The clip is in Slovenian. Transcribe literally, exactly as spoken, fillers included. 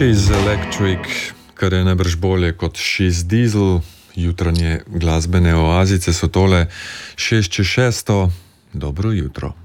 She's Electric, kar je najbrž bolje kot She's Diesel. Jutranje glasbene oazice so tole šest čez šesto. Dobro jutro.